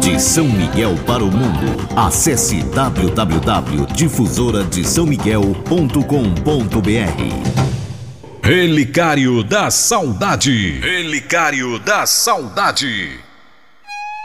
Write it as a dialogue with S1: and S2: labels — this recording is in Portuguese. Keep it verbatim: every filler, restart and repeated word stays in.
S1: De São Miguel para o mundo, acesse w w w ponto difusora de são miguel ponto com ponto b r.
S2: Relicário da Saudade. Relicário da Saudade.